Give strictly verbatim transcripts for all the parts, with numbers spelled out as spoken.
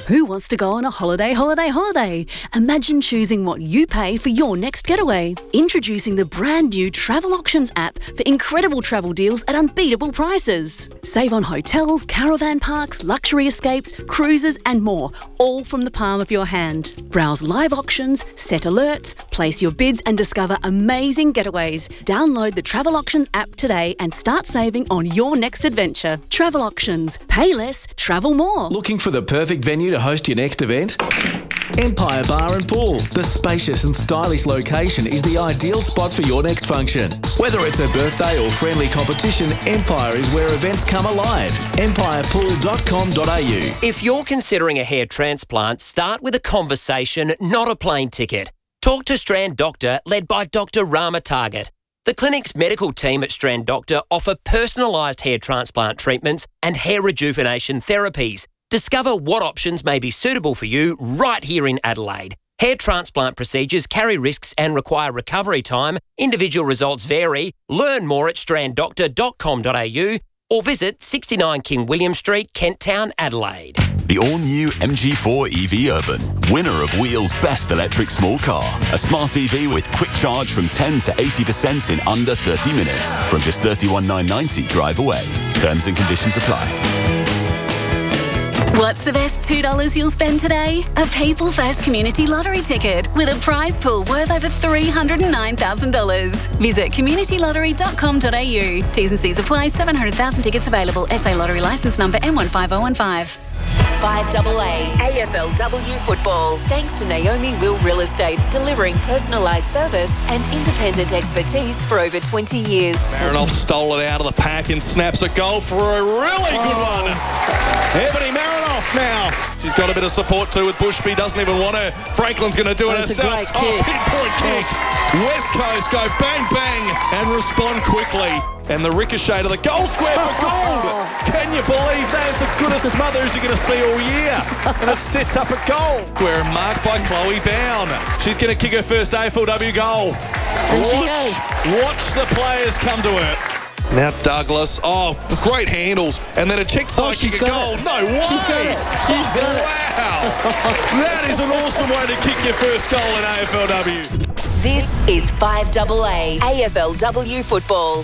Who wants to go on a holiday, holiday, holiday? Imagine choosing what you pay for your next getaway. Introducing the brand new Travel Auctions app for incredible travel deals at unbeatable prices. Save on hotels, caravan parks, luxury escapes, cruises and more, all from the palm of your hand. Browse live auctions, set alerts, place your bids and discover amazing getaways. Download the Travel Auctions app today and start saving on your next adventure. Travel Auctions. Pay less, travel more. Looking for the perfect venue to host your next event? Empire Bar and Pool. The spacious and stylish location is the ideal spot for your next function. Whether it's a birthday or friendly competition, Empire is where events come alive. empire pool dot com dot a u. If you're considering a hair transplant, start with a conversation, not a plane ticket. Talk to Strand Doctor, led by Doctor Rama Target. The clinic's medical team at Strand Doctor offer personalised hair transplant treatments and hair rejuvenation therapies. Discover what options may be suitable for you right here in Adelaide. Hair transplant procedures carry risks and require recovery time. Individual results vary. Learn more at strand doctor dot com dot a u or visit sixty-nine King William Street, Kent Town, Adelaide. The all-new M G four E V Urban, winner of Wheel's Best Electric Small Car. A smart E V with quick charge from ten to eighty percent in under thirty minutes. From just thirty-one thousand nine hundred ninety drive away. Terms and conditions apply. What's the best two dollars you'll spend today? A People First Community Lottery ticket with a prize pool worth over three hundred nine thousand dollars. Visit community lottery dot com dot a u. T's and C's apply. seven hundred thousand tickets available. S A Lottery licence number M one five oh one five. five A A A F L W football. Thanks to Naomi Will Real Estate, delivering personalised service and independent expertise for over twenty years. Marinoff stole it out of the pack and snaps a goal for a really good one. Ebony Marinoff now. She's got a bit of support too with Bushby. Doesn't even want her. Franklin's going to do it That's herself. A great kick. Oh, pinpoint kick. West Coast go bang, bang and respond quickly. And the ricochet to the goal square for gold. Can you believe that? It's as good a smother as you're going to see all year. And it sets up a goal. Square marked by Chloe Bown. She's going to kick her first A F L W goal. And watch, she has. watch the players come to her. Now Douglas, oh, great handles, and then a check side Oh, she's kick a got goal. it. No way! She's got it. She's oh, got it. Wow! That is an awesome way to kick your first goal in A F L W. This is five A A A F L W football.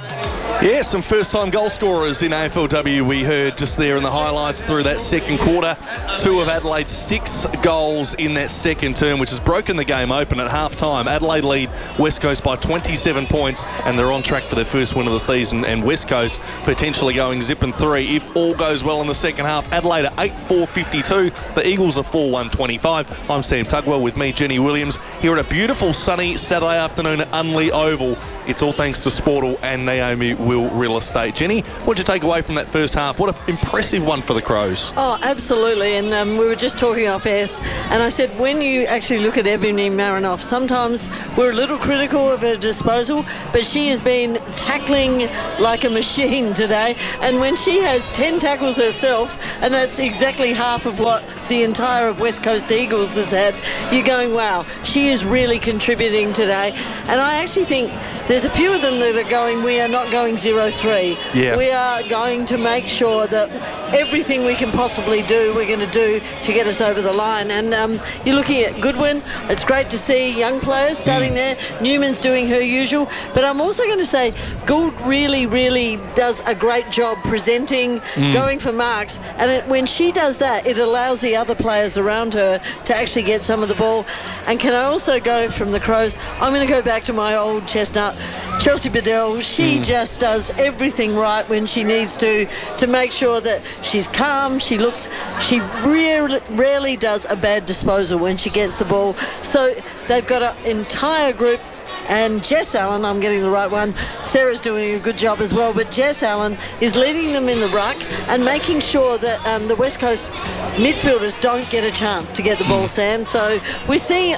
Yeah, some first-time goal scorers in A F L W we heard just there in the highlights through that second quarter. Two of Adelaide's six goals in that second term, which has broken the game open at half-time. Adelaide lead West Coast by twenty-seven points, and they're on track for their first win of the season, and West Coast potentially going zipping three if all goes well in the second half. Adelaide are eight four fifty-two. The Eagles are four one twenty-five. I'm Sam Tugwell with me, Jenny Williams, here at a beautiful sunny Saturday afternoon at Unley Oval. It's all thanks to Sportal and Naomi Will Real Estate. Jenny, what did you take away from that first half? What an impressive one for the Crows. Oh, absolutely. And um, we were just talking off air, and I said, when you actually look at Ebony Marinoff, sometimes we're a little critical of her disposal, but she has been tackling like a machine today. And when she has ten tackles herself, and that's exactly half of what the entire of West Coast Eagles has had, you're going, wow, she is really contributing today. And I actually think there's a few of them that are going, we are not going zero three. Yeah. We are going to make sure that everything we can possibly do, we're going to do to get us over the line. And um, you're looking at Goodwin. It's great to see young players starting mm. there. Newman's doing her usual. But I'm also going to say Gould really, really does a great job presenting, mm. going for marks. And it, when she does that, it allows the other players around her to actually get some of the ball. And can I also go from the Crows? I'm going to go back to my old chestnut, Chelsea Bedell. She mm. just does everything right when she needs to, to make sure that she's calm, she looks, she rarely, rarely does a bad disposal when she gets the ball. So they've got an entire group, and Jess Allen, I'm getting the right one, Sarah's doing a good job as well, but Jess Allen is leading them in the ruck and making sure that um, the West Coast midfielders don't get a chance to get the ball, Sam. So we're seeing a good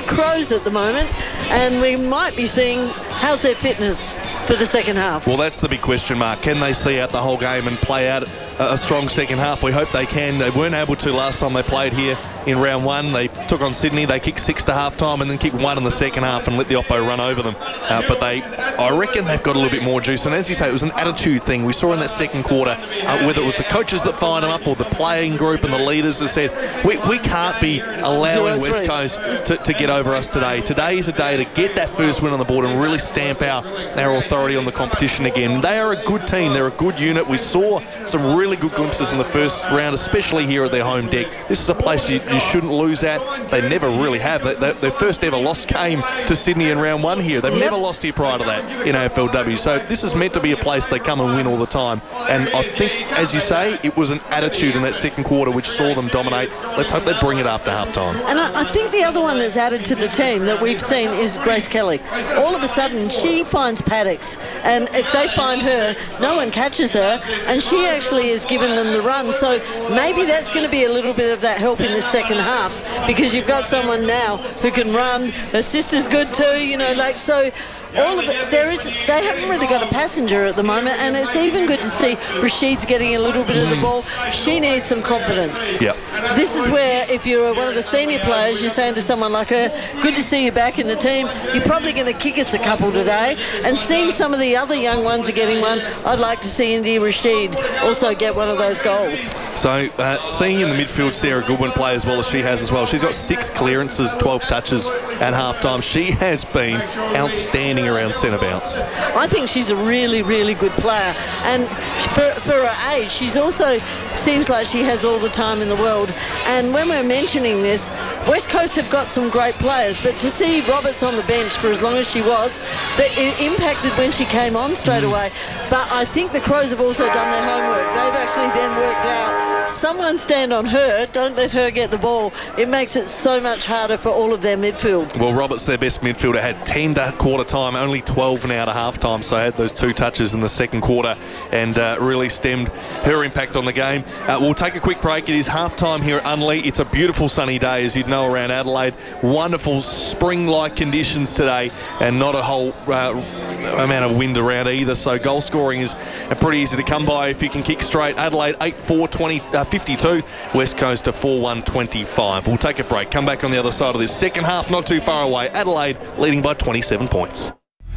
Crows at the moment, and we might be seeing how's their fitness for the second half. Well, that's the big question mark. Can they see out the whole game and play out a strong second half? We hope they can. They weren't able to last time they played here in round one. They took on Sydney. They kicked six to half time and then kicked one in the second half and let the Oppo run over them. Uh, but they, I reckon they've got a little bit more juice. And as you say, it was an attitude thing. We saw in that second quarter, uh, whether it was the coaches that fired them up or the playing group and the leaders that said, we, we can't be allowing West Coast to, to get over us today. Today is a day to get that first win on the board and really stamp out our authority on the competition again. They are a good team. They're a good unit. We saw some really good glimpses in the first round, especially here at their home deck. This is a place you, you shouldn't lose at. They never really have. They, they, their first ever loss came to Sydney in round one here. They've yep. never lost here prior to that in A F L W. So this is meant to be a place they come and win all the time. And I think, as you say, it was an attitude in that second quarter which saw them dominate. Let's hope they bring it after halftime. And I, I think the other one that's added to the team that we've seen is Grace Kelly. All of a sudden, she finds paddocks. And if they find her, no one catches her. And she actually has given them the run. So maybe that's going to be a little bit of that help in the second half, because you've got someone now who can run. Her sister's good too, you know, like, so all of it, there is, they haven't really got a passenger at the moment, and it's even good to see Rashid's getting a little bit of the ball. She needs some confidence. Yep. This is where, if you're one of the senior players, you're saying to someone like her, good to see you back in the team. You're probably going to kick us a couple today. And seeing some of the other young ones are getting one, I'd like to see India Rashid also get one of those goals. So uh, seeing in the midfield Sarah Goodwin play as well as she has as well. She's got six clearances, twelve touches at half-time. She has been outstanding around centre bounce. I think she's a really, really good player. And for, for her age, she's also seems like she has all the time in the world. And when we're mentioning this, West Coast have got some great players, but to see Roberts on the bench for as long as she was, that it impacted when she came on straight away. But I think the Crows have also done their homework. They've actually then worked out, someone stand on her, don't let her get the ball. It makes it so much harder for all of their midfield. Well, Roberts, their best midfielder, had ten to quarter time, only twelve now to half time, so had those two touches in the second quarter and uh, really stemmed her impact on the game. Uh, we'll take a quick break. It is half time here at Unley. It's a beautiful sunny day, as you'd know, around Adelaide. Wonderful spring-like conditions today and not a whole uh, amount of wind around either, so goal scoring is pretty easy to come by if you can kick straight. Adelaide eight four fifty-two, West Coast to four one twenty-five. We'll take a break, come back on the other side of this second half, not too far away. Adelaide leading by twenty-seven points.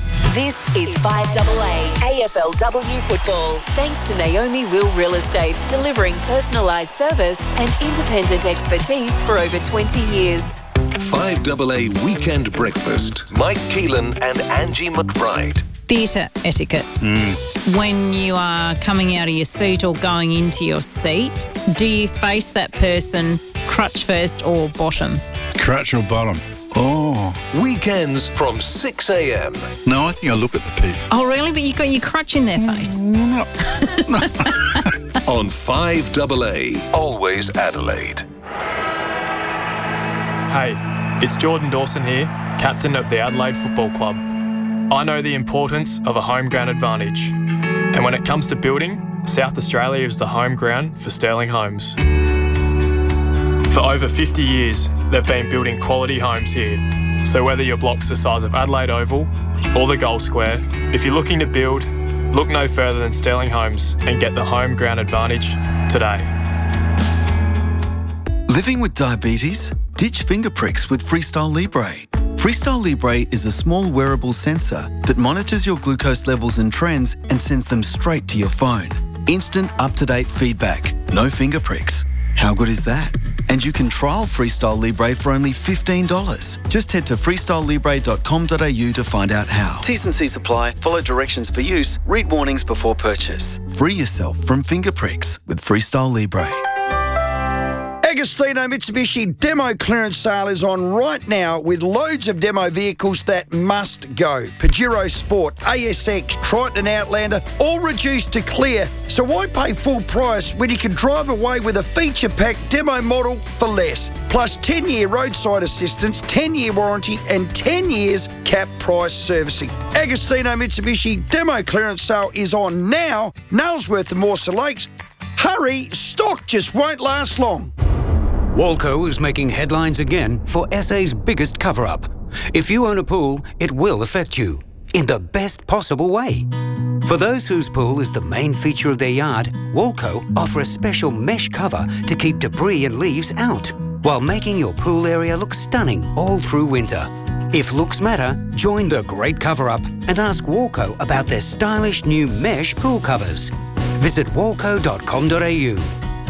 This is five A A A F L W football. Thanks to Naomi Will Real Estate, delivering personalised service and independent expertise for over twenty years. five A A Weekend Breakfast. Mike Keelan and Angie McBride. Theatre etiquette. Mm. When you are coming out of your seat or going into your seat, do you face that person crutch first or bottom? Crutch or bottom? Oh. Weekends from six a.m. No, I think I look at the people. Oh, really? But you got your crutch in their face? No. On five A A, always Adelaide. Hey, it's Jordan Dawson here, captain of the Adelaide Football Club. I know the importance of a home ground advantage. And when it comes to building, South Australia is the home ground for Sterling Homes. For over fifty years, they've been building quality homes here. So whether your block's the size of Adelaide Oval or the Gold Square, if you're looking to build, look no further than Sterling Homes and get the home ground advantage today. Living with diabetes? Ditch finger pricks with Freestyle Libre. Freestyle Libre is a small wearable sensor that monitors your glucose levels and trends and sends them straight to your phone. Instant up-to-date feedback, no finger pricks. How good is that? And you can trial Freestyle Libre for only fifteen dollars. Just head to freestyle libre dot com dot a u to find out how. T's and C's apply. Follow directions for use. Read warnings before purchase. Free yourself from finger pricks with Freestyle Libre. Agostino Mitsubishi demo clearance sale is on right now with loads of demo vehicles that must go. Pajero Sport, A S X, Triton and Outlander, all reduced to clear. So why pay full price when you can drive away with a feature-packed demo model for less? Plus ten-year roadside assistance, ten-year warranty and ten years cap price servicing. Agostino Mitsubishi demo clearance sale is on now. Nailsworth and Morsa Lakes. Hurry, stock just won't last long. Walco is making headlines again for S A's biggest cover-up. If you own a pool, it will affect you in the best possible way. For those whose pool is the main feature of their yard, Walco offer a special mesh cover to keep debris and leaves out, while making your pool area look stunning all through winter. If looks matter, join the great cover-up and ask Walco about their stylish new mesh pool covers. Visit walco dot com dot a u.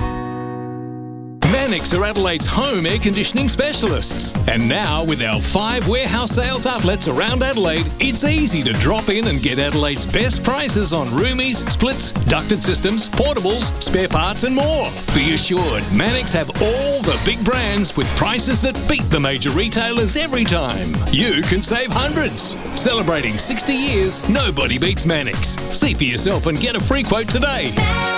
Mannix are Adelaide's home air conditioning specialists. And now, with our five warehouse sales outlets around Adelaide, it's easy to drop in and get Adelaide's best prices on roomies, splits, ducted systems, portables, spare parts and more. Be assured, Mannix have all the big brands with prices that beat the major retailers every time. You can save hundreds. Celebrating sixty years, nobody beats Mannix. See for yourself and get a free quote today.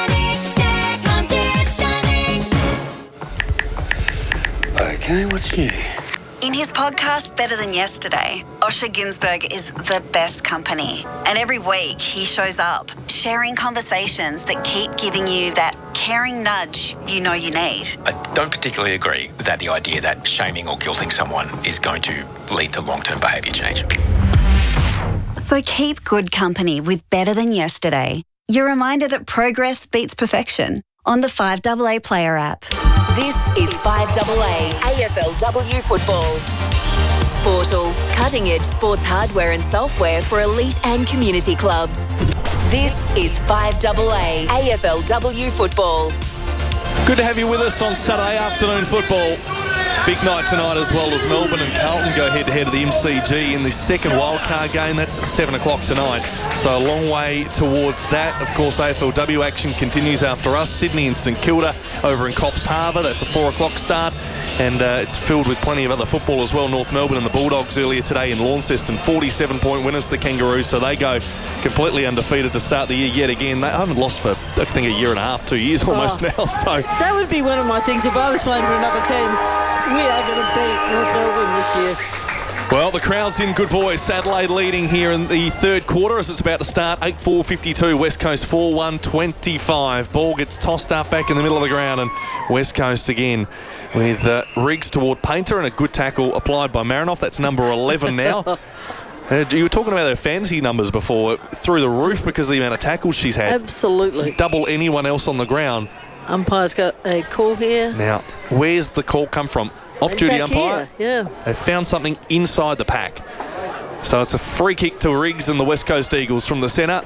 Okay, what's new? In his podcast, Better Than Yesterday, Osher Günsberg is the best company. And every week he shows up, sharing conversations that keep giving you that caring nudge you know you need. I don't particularly agree that the idea that shaming or guilting someone is going to lead to long-term behaviour change. So keep good company with Better Than Yesterday. Your reminder that progress beats perfection on the five A A Player app. This is five A A A F L W football. Sportal, cutting-edge sports hardware and software for elite and community clubs. This is five A A A F L W football. Good to have you with us on Saturday afternoon football. Big night tonight as well as Melbourne and Carlton go head-to-head at the M C G in the second wildcard game. That's seven o'clock tonight, so a long way towards that. Of course, A F L W action continues after us. Sydney and St Kilda over in Coffs Harbour. That's a four o'clock start, and uh, it's filled with plenty of other football as well. North Melbourne and the Bulldogs earlier today in Launceston, forty-seven point winners, the Kangaroos, so they go completely undefeated to start the year yet again. They haven't lost for, I think, a year and a half, two years almost oh, now. So that would be one of my things if I was playing for another team. We are going to beat North Melbourne this year. Well, the crowd's in good voice. Adelaide leading here in the third quarter as it's about to start. eight four fifty-two, West Coast four one twenty-five. Ball gets tossed up back in the middle of the ground, and West Coast again with uh, Riggs toward Painter, and a good tackle applied by Marinoff. That's number eleven now. Uh, you were talking about her fantasy numbers before, through the roof because of the amount of tackles she's had. Absolutely. Double anyone else on the ground. Umpire's got a call here. Now, where's the call come from? Off-duty Back umpire? Here, yeah. They found something inside the pack. So it's a free kick to Riggs and the West Coast Eagles from the centre.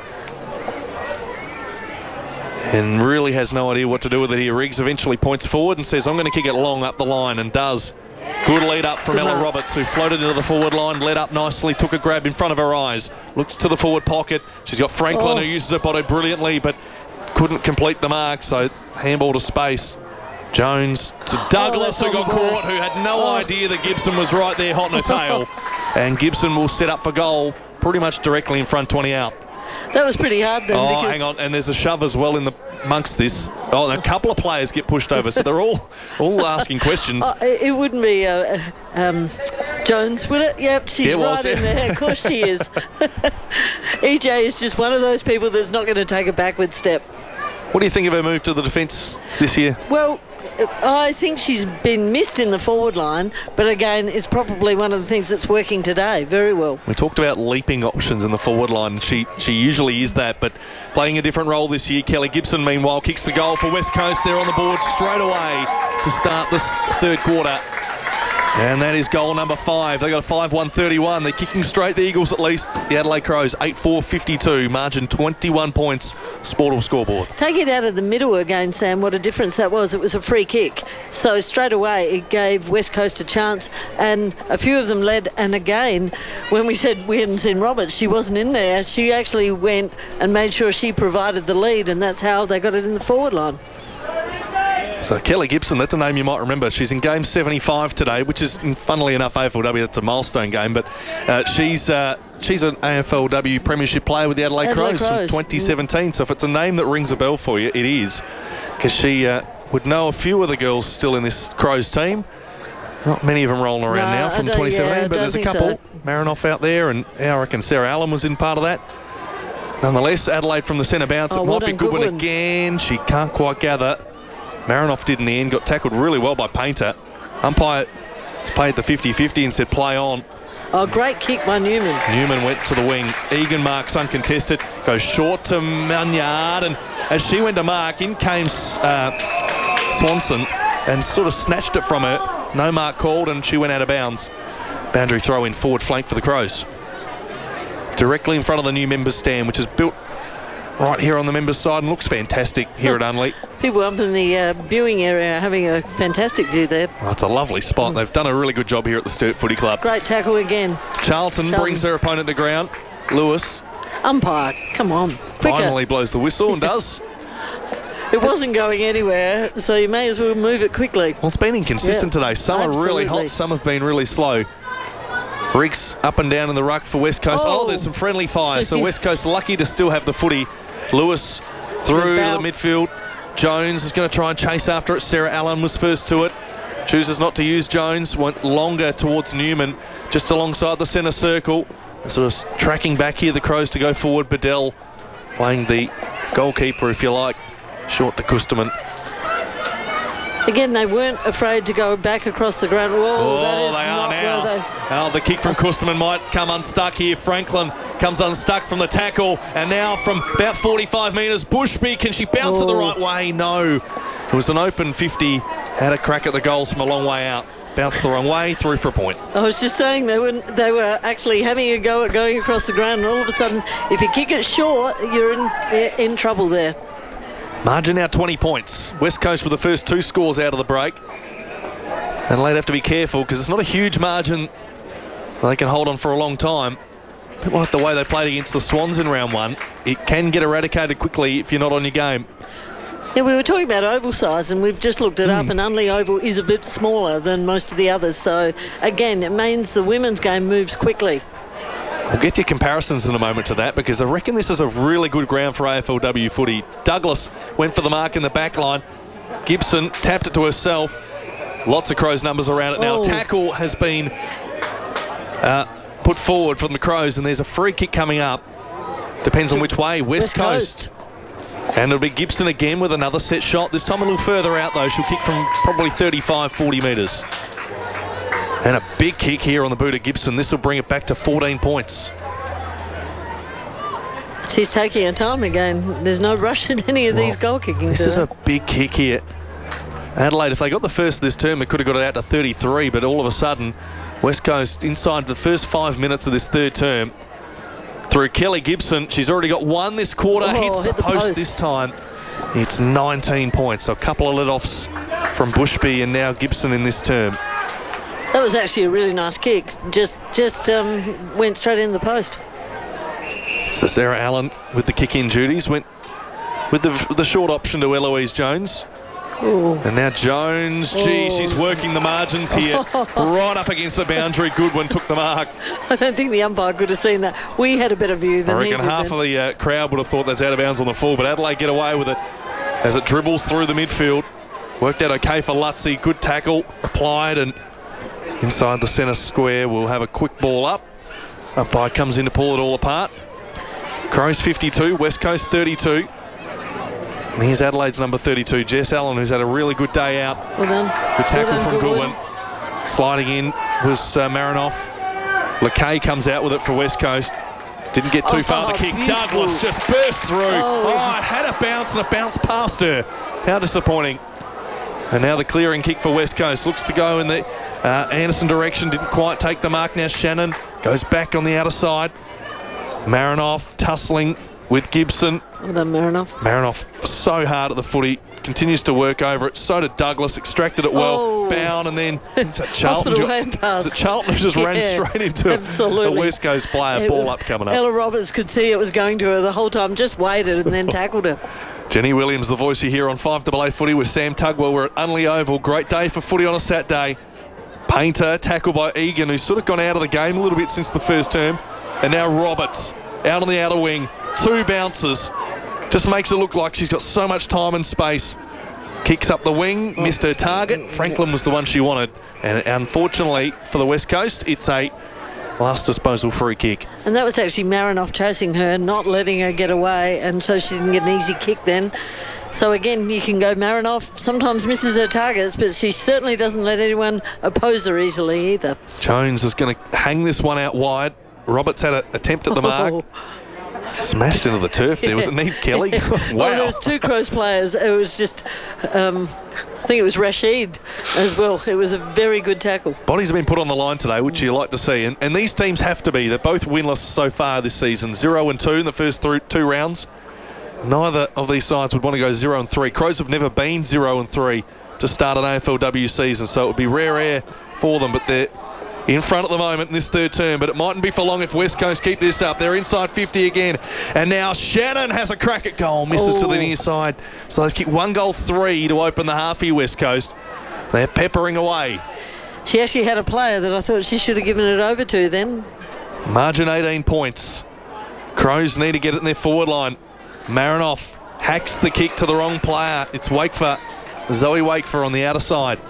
And really has no idea what to do with it here. Riggs eventually points forward and says, I'm going to kick it long up the line, and does. Good lead up from Ella Roberts, who floated into the forward line, led up nicely, took a grab in front of her eyes, looks to the forward pocket. She's got Franklin, oh. who uses her body brilliantly, but couldn't complete the mark, so handball to space. Jones to Douglas, oh, who got caught, who had no oh. idea that Gibson was right there hot in her tail. And Gibson will set up for goal pretty much directly in front, twenty out. That was pretty hard then. Oh, because... hang on, and there's a shove as well in the amongst this. Oh, and a couple of players get pushed over, so they're all all asking questions. Oh, it wouldn't be uh, um, Jones, would it? Yep, she's yeah, it right was, yeah. in there. Of course she is. E J is just one of those people that's not going to take a backward step. What do you think of her move to the defence this year? Well, I think she's been missed in the forward line, but again, it's probably one of the things that's working today very well. We talked about leaping options in the forward line, and she, she usually is that, but playing a different role this year. Kelly Gibson, meanwhile, kicks the goal for West Coast. They're on the board straight away to start this third quarter. And that is goal number five. They got a five one thirty-one. They're kicking straight, the Eagles at least. The Adelaide Crows, eight four fifty-two. Margin twenty-one points. Sportal scoreboard. Take it out of the middle again, Sam. What a difference that was. It was a free kick. So straight away it gave West Coast a chance. And a few of them led. And again, when we said we hadn't seen Roberts, she wasn't in there. She actually went and made sure she provided the lead. And that's how they got it in the forward line. So Kelly Gibson, that's a name you might remember. She's in game seventy-five today, which is, funnily enough, A F L W, that's a milestone game, but uh, she's uh, she's an A F L W premiership player with the Adelaide, Adelaide Crows, Crows from twenty seventeen. Mm. So if it's a name that rings a bell for you, it is, because she uh, would know a few of the girls still in this Crows team. Not many of them rolling around no, now from twenty seventeen, yeah, but there's a couple. So. Marinoff out there, and I reckon Sarah Allen was in part of that. Nonetheless, Adelaide from the centre bounce. Oh, it might well be done, Goodwin Goodwin again. She can't quite gather. Marinoff did in the end, got tackled really well by Painter. Umpire has paid the fifty-fifty and said play on. Oh, great kick by Newman. Newman went to the wing. Egan marks uncontested. Goes short to Munyard. And as she went to mark, in came uh, Swanson and sort of snatched it from her. No mark called and she went out of bounds. Boundary throw in forward flank for the Crows. Directly in front of the new members stand, which is built right here on the members side and looks fantastic here at Unley. People up in the uh, viewing area are having a fantastic view there. Oh, it's a lovely spot. They've done a really good job here at the Sturt Footy Club. Great tackle again. Charlton, Charlton. brings their opponent to ground. Lewis. Umpire, come on. Quicker. Finally blows the whistle and does. It wasn't going anywhere, so you may as well move it quickly. Well, it's been inconsistent yeah, today. Some absolutely. are really hot, some have been really slow. Riggs up and down in the ruck for West Coast. Oh, oh there's some friendly fire, so West Coast lucky to still have the footy. Lewis through the midfield. Jones is going to try and chase after it. Sarah Allen was first to it. Chooses not to use Jones. Went longer towards Newman, just alongside the centre circle. Sort of tracking back here, the Crows to go forward. Bedell playing the goalkeeper, if you like. Short to Kusterman. Again, they weren't afraid to go back across the ground. Whoa, oh, that is they not are now. They... Oh, the kick from Kusterman might come unstuck here. Franklin comes unstuck from the tackle. And now from about forty-five metres, Bushby, can she bounce oh. it the right way? No. It was an open fifty. Had a crack at the goals from a long way out. Bounced the wrong way, through for a point. I was just saying they were, they were actually having a go at going across the ground. And all of a sudden, if you kick it short, you're in, in trouble there. Margin now twenty points. West Coast with the first two scores out of the break. And they'd have to be careful because it's not a huge margin they can hold on for a long time. A bit like the way they played against the Swans in round one. It can get eradicated quickly if you're not on your game. Yeah, we were talking about oval size and we've just looked it mm. up, and Unley Oval is a bit smaller than most of the others. So, again, it means the women's game moves quickly. We'll get your comparisons in a moment to that because I reckon this is a really good ground for A F L W footy. Douglas went for the mark in the back line. Gibson tapped it to herself. Lots of Crows numbers around it now. Oh. Tackle has been uh, put forward from the Crows and there's a free kick coming up. Depends on which way. West, West Coast. Coast. And it'll be Gibson again with another set shot. This time a little further out though. She'll kick from probably thirty-five, forty metres. And a big kick here on the boot of Gibson. This will bring it back to fourteen points. She's taking her time again. There's no rush in any of well, these goal kicking. This is a big kick here. Adelaide, if they got the first of this term, it could have got it out to thirty-three, but all of a sudden, West Coast inside the first five minutes of this third term. Through Kelly Gibson. She's already got one this quarter. Oh, hits the, hit the post, post this time. It's nineteen points. So a couple of let-offs from Bushby and now Gibson in this term. That was actually a really nice kick. Just just um, went straight in the post. So Sarah Allen with the kick-in duties went with the, the short option to Eloise Jones. Ooh. And now Jones, gee, oh. she's working the margins here. Right up against the boundary. Goodwin took the mark. I don't think the umpire could have seen that. We had a better view than I he reckon did half then. of the uh, crowd would have thought that's out of bounds on the full, but Adelaide get away with it as it dribbles through the midfield. Worked out okay for Lutzy. Good tackle applied, and inside the centre square, we'll have a quick ball up. Umpire comes in to pull it all apart. Crows fifty-two, West Coast thirty-two. And here's Adelaide's number thirty-two, Jess Allen, who's had a really good day out. Well done. Good tackle well done, from Goodwin. Goodwin. Sliding in was uh, Marinoff. LeKay comes out with it for West Coast. Didn't get too oh, far. The kick. Beautiful. Douglas just burst through. Oh. oh, it had a bounce and it bounced past her. How disappointing. And now the clearing kick for West Coast. Looks to go in the uh, Anderson direction. Didn't quite take the mark. Now Shannon goes back on the outer side. Marinoff tussling with Gibson. Well done, Marinoff. Marinoff so hard at the footy. Continues to work over it. So did Douglas. Extracted it well. Oh. Bound and then it's a Charlton. Hospital hand pass. It's a Charlton who just yeah, ran straight into absolutely. a West Coast player. Yeah, Ball up coming up. Ella Roberts could see it was going to her the whole time. Just waited and then tackled her. Jenny Williams, the voice you hear on five A A Footy with Sam Tugwell. We're at Unley Oval. Great day for footy on a Saturday. Painter, tackled by Egan, who's sort of gone out of the game a little bit since the first term. And now Roberts out on the outer wing. Two bounces. Just makes it look like she's got so much time and space. Kicks up the wing, oh, missed her target. Franklin was the one she wanted. And unfortunately for the West Coast, it's a last disposal free kick. And that was actually Marinoff chasing her, not letting her get away, and so she didn't get an easy kick then. So again, you can go Marinoff. Sometimes misses her targets, but she certainly doesn't let anyone oppose her easily either. Jones is going to hang this one out wide. Roberts had an attempt at the mark. Oh. Smashed into the turf there. Was it Neve Kelly? Wow. Well, there was two Crows players. It was just, um, I think it was Rashid as well. It was a very good tackle. Bodies have been put on the line today, which you like to see. And, and these teams have to be. They're both winless so far this season. Zero and two in the first th- two rounds. Neither of these sides would want to go zero and three. Crows have never been zero and three to start an A F L W season, so it would be rare air for them. But they're in front at the moment in this third term, but it mightn't be for long if West Coast keep this up. They're inside fifty again, and now Shannon has a crack at goal, misses oh. to the near side. So they've kicked one goal three to open the half here, West Coast. They're peppering away. She actually had a player that I thought she should have given it over to then. Margin eighteen points. Crows need to get it in their forward line. Marinoff hacks the kick to the wrong player. It's Wakefer, Zoe Wakefer on the outer side.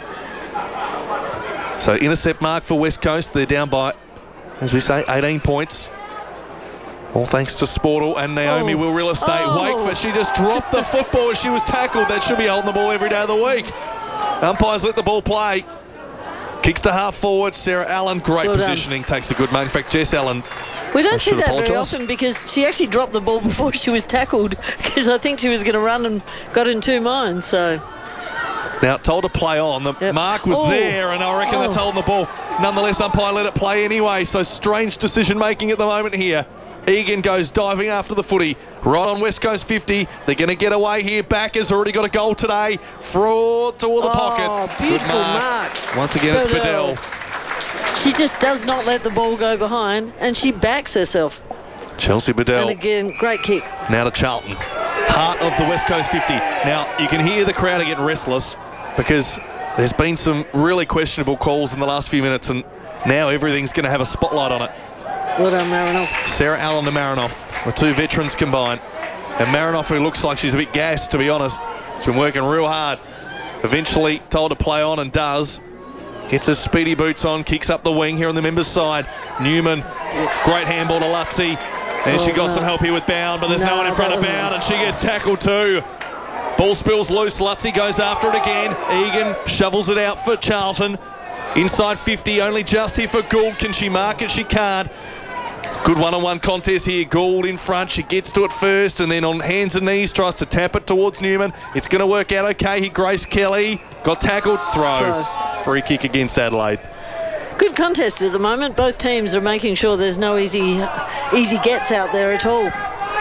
So intercept mark for West Coast. They're down by, as we say, eighteen points. All thanks to Sportle and Naomi oh. Will Real Estate. Oh. Wakefer, she just dropped the football as she was tackled. That should be holding the ball every day of the week. Umpires let the ball play. Kicks to half forward. Sarah Allen, great well positioning, done. takes a good mark. In fact, Jess Allen. We don't I see that apologise. very often because she actually dropped the ball before she was tackled because I think she was going to run and got in two minds. So now told to play on. The yep. mark was oh. there, and I reckon oh. that's holding the ball. Nonetheless, umpire let it play anyway. So strange decision making at the moment here. Egan goes diving after the footy. Right on West Coast fifty. They're going to get away here. Backer's already got a goal today. Fraud toward the oh, pocket. Beautiful Good mark. mark. Once again, it's Bedell. She just does not let the ball go behind, and she backs herself. Chelsea Bedell. And again, great kick. Now to Charlton. Heart of the West Coast fifty. Now, you can hear the crowd are getting restless because there's been some really questionable calls in the last few minutes, and now everything's going to have a spotlight on it. Well done, Marinoff. Sarah Allen to Marinoff, the two veterans combined. And Marinoff, who looks like she's a bit gassed, to be honest. She's been working real hard. Eventually told to play on and does. Gets her speedy boots on, kicks up the wing here on the members' side. Newman, great handball to Lutzy. And oh, she got no. some help here with Bound, but there's no, no one in front of Bound, and she gets tackled too. Ball spills loose, Lutzy goes after it again. Egan shovels it out for Charlton. Inside fifty, only just here for Gould. Can she mark it? She can't. Good one-on-one contest here. Gould in front. She gets to it first, and then on hands and knees tries to tap it towards Newman. It's going to work out okay here. Grace Kelly got tackled. Throw. Throw. Free kick against Adelaide. Good contest at the moment. Both teams are making sure there's no easy, easy gets out there at all.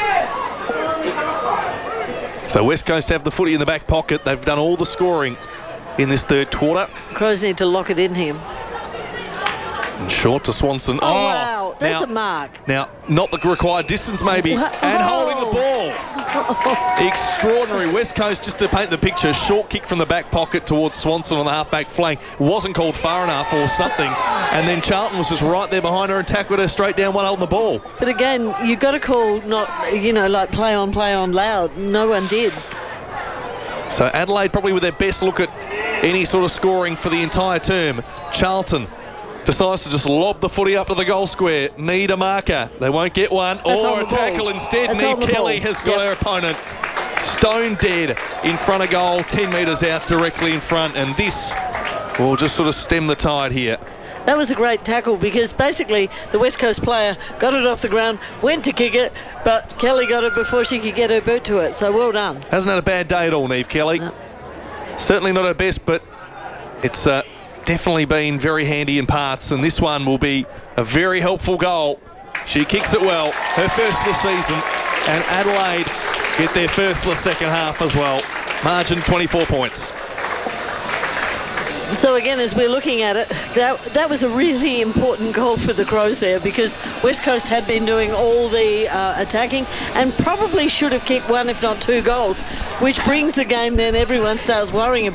So West Coast have the footy in the back pocket. They've done all the scoring in this third quarter. Crows need to lock it in here. And short to Swanson. Oh, oh wow. That's now, a mark. Now, not the required distance maybe. What? And oh. holding the ball. Extraordinary. West Coast, just to paint the picture, short kick from the back pocket towards Swanson on the half-back flank. Wasn't called far enough or something. And then Charlton was just right there behind her and tackled her straight down one holding the ball. But again, you've got to call not, you know, like play on, play on loud. No one did. So Adelaide probably with their best look at any sort of scoring for the entire term. Charlton decides to just lob the footy up to the goal square. Need a marker. They won't get one. That's or a tackle ball. instead. That's Neve Kelly ball. has got yep. her opponent stone dead in front of goal, ten metres out directly in front. And this will just sort of stem the tide here. That was a great tackle because basically the West Coast player got it off the ground, went to kick it, but Kelly got it before she could get her boot to it. So well done. Hasn't had a bad day at all, Neve Kelly. No. Certainly not her best, but it's uh, definitely been very handy in parts, and this one will be a very helpful goal. She kicks it well, her first of the season, and Adelaide get their first of the second half as well. Margin twenty-four points. So again, as we're looking at it, that that was a really important goal for the Crows there because West Coast had been doing all the uh, attacking and probably should have kicked one, if not two goals, which brings the game then everyone starts worrying about